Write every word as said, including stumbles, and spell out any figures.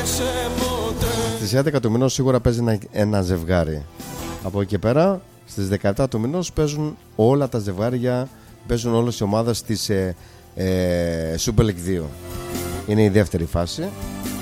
Στις έντεκα του μηνός σίγουρα παίζει ένα, ένα ζευγάρι. Από εκεί και πέρα στις δεκαεπτά του μηνός παίζουν όλα τα ζευγάρια, παίζουν όλες οι ομάδες της ε, ε, Super League δύο. Είναι η δεύτερη φάση.